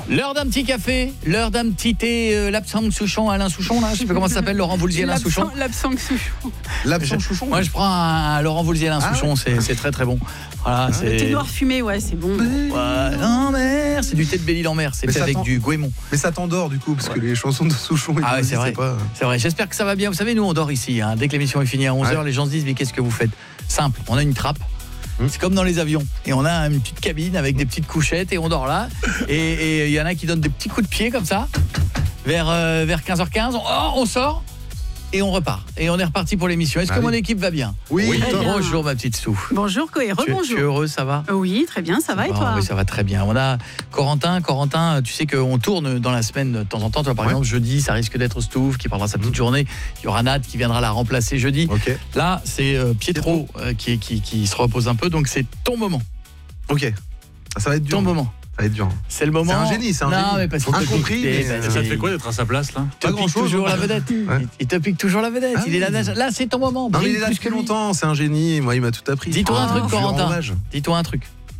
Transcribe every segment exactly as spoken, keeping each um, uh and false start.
L'heure d'un petit café, l'heure d'un petit thé, euh, l'absent Souchon, Alain Souchon, là, je sais pas comment ça s'appelle, Laurent Voulzy, Alain Souchon. L'absent Souchon. L'absent Souchon. Moi, je prends un Laurent Voulzy, Alain Ah, Souchon, ouais. c'est, c'est très très bon. Voilà, Ah, c'est... Le thé noir fumé, ouais, c'est bon. Ouais, en mer, c'est du thé de Belle-Île en mer, c'est Mais fait ça avec tend- du goémon. Mais ça t'endort du coup, parce que les chansons de Souchon, Ah ouais, ils c'est vrai. pas... C'est vrai, j'espère que ça va bien. Vous savez, nous on dort ici, hein. Dès que l'émission est finie à onze heures, Ouais. les gens se disent mais qu'est-ce que vous faites? Simple, on a une trappe. Hum. C'est comme dans les avions. Et on a une petite cabine avec des petites couchettes et on dort là. Et il y en a qui donnent des petits coups de pied comme ça. Vers, euh, vers quinze heures quinze, on, oh, on sort et on repart. Et on est reparti pour l'émission. Est-ce Ah que oui. mon équipe va bien? Oui, Très top. bien. Bonjour ma petite Sou. Bonjour, Coé, Tu, tu es rebonjour. heureuse, ça va? Oui, très bien, ça va et Ah, toi? oui, ça va très bien. On a Corentin, Corentin, tu sais qu'on tourne dans la semaine de temps en temps. Toi, par Ouais. exemple, jeudi, ça risque d'être Stouff qui parlera sa petite journée. Il y aura Nat qui viendra la remplacer jeudi. Ok, Là, c'est euh, Pietro euh, qui, qui, qui se repose un peu. Donc, c'est ton moment. ok. Ça va être dur. Ton moment. Ça va être dur. C'est le moment. C'est un génie, c'est un non, génie. mais parce qu'il te Incompris, pique- mais, eh, euh, parce Ça te qu'il fait quoi d'être à sa place là? te Pas pique grand-chose, toujours hein. la vedette. Ouais. Il, il te pique toujours la vedette. Ah il est là, oui. là, c'est ton moment. Non, mais Brille il est là plus depuis que lui. longtemps, c'est un génie. Moi, il m'a tout appris. Dis-toi un Ah, truc, je lui rends Corentin. hommage. Dis-toi un truc.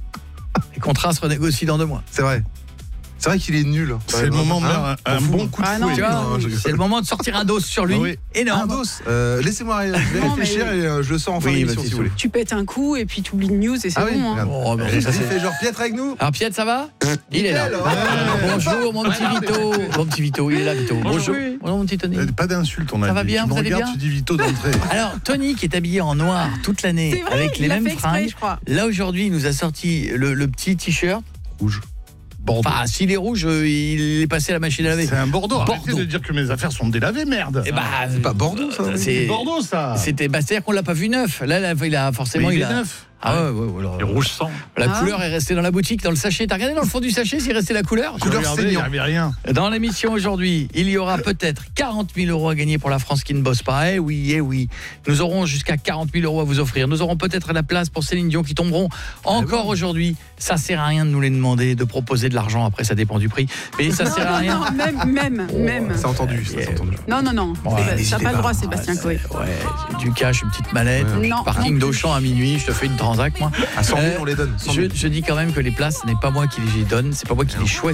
Les contrats se renégocient dans deux mois. C'est vrai. C'est vrai qu'il est nul. C'est le moment de Hein faire un, un M'en fous. bon coup de Ah non, fouet. Tu vois, non, je- c'est le moment de sortir un dos sur lui. Ah oui. Énorme. Un dos. Euh, Laissez-moi ré- je vais Non, réfléchir mais- et euh, je le sors en fin Oui, d'émission vas-y, si vous voulez. Tu pètes un coup et puis tu oublies le news et c'est Ah oui, bon. Hein. regarde. Oh, ben, Et ça, il c'est- fait genre Pietre avec nous. Alors Piet, ça va? Il est là. Nickel, Ah, ouais. bonjour mon petit Vito. Mon petit Vito, il est là Vito. Bonjour. Oui. Bonjour mon petit Tony. Euh, Pas d'insulte, on a Ça va dit. bien, Tu me vous allez regardes, bien tu dis Vito d'entrée. Alors Tony qui est habillé en noir toute l'année C'est vrai, avec les il l'a mêmes fait exprès, fringues. je crois. Là aujourd'hui, il nous a sorti le, le petit t-shirt. Rouge. Bordeaux. Enfin, s'il est rouge, euh, il est passé à la machine à laver. C'est un Bordeaux. Arrêtez Bordeaux. de dire que mes affaires sont délavées, merde. Eh bah, C'est pas Bordeaux, ça, euh, oui. c'est Bordeaux, ça. C'était bah, c'est-à-dire qu'on l'a pas vu neuf. Là, là, il a forcément Mais il il est a neuf. Ah ouais, ouais, ouais, alors, Et rouge sang. la Ah. couleur est restée dans la boutique, dans le sachet. T'as regardé dans le fond du sachet s'il restait la couleur? Couleur Regardez, il n'y saignant. avait rien. Dans l'émission aujourd'hui, il y aura peut-être quarante mille euros à gagner pour la France qui ne bosse pas. Eh oui, eh oui. Nous aurons jusqu'à quarante mille euros à vous offrir. Nous aurons peut-être la place pour Céline Dion qui tomberont encore aujourd'hui. Ça sert à rien de nous les demander, de proposer de l'argent. Après, ça dépend du prix. Mais ça sert à rien. Non, même, même, même. C'est entendu, ça, c'est entendu. Non, non, non. Ouais, Séba- n'hésitez T'as pas le pas. droit, Sébastien Coé. Ouais, c'est du cash, une petite mallette. Ouais. Non, Parking non plus. d'Auchan à minuit. Je te fais une transac, moi. À cent mille, Euh, on les donne. cent Je, mille. je dis quand même que les places, ce n'est pas moi qui les donne. C'est pas moi qui les choisis.